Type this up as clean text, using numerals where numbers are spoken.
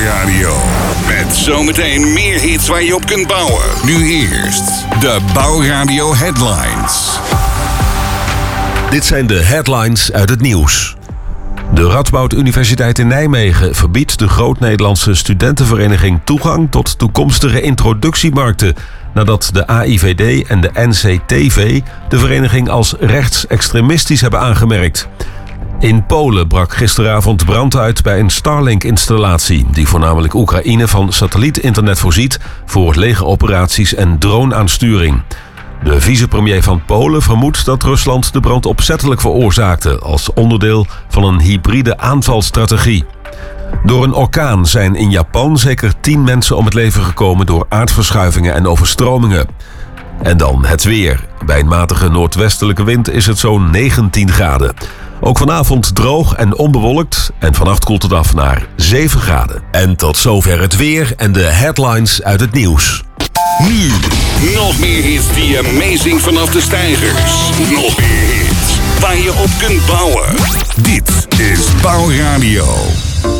Bouwradio. Met zometeen meer hits waar je op kunt bouwen. Nu eerst de Bouwradio Headlines. Dit zijn de headlines uit het nieuws. De Radboud Universiteit in Nijmegen verbiedt de Groot-Nederlandse Studentenvereniging toegang tot toekomstige introductiemarkten, nadat de AIVD en de NCTV de vereniging als rechtsextremistisch hebben aangemerkt. In Polen brak gisteravond brand uit bij een Starlink-installatie die voornamelijk Oekraïne van satellietinternet voorziet voor legeroperaties en droneaansturing. De vicepremier van Polen vermoedt dat Rusland de brand opzettelijk veroorzaakte als onderdeel van een hybride aanvalsstrategie. Door een orkaan zijn in Japan zeker 10 mensen om het leven gekomen door aardverschuivingen en overstromingen. En dan het weer. Bij een matige noordwestelijke wind is het zo'n 19 graden. Ook vanavond droog en onbewolkt en vannacht koelt het af naar 7 graden. En tot zover het weer en de headlines uit het nieuws. Nu, nog meer hits die amazing vanaf de steigers. Nog meer hits waar je op kunt bouwen. Dit is Bouwradio.